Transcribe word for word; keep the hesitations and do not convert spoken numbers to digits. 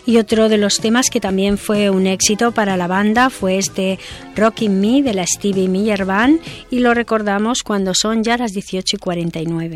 Y otro de los temas que también fue un éxito para la banda fue este Rockin' Me de la Stevie Miller Band, y lo recordamos cuando son ya las dieciocho y cuarenta y nueve.